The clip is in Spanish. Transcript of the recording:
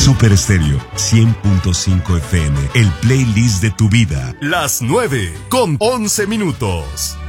Super Estéreo 100.5 FM, el playlist de tu vida. Las 9:11 minutos.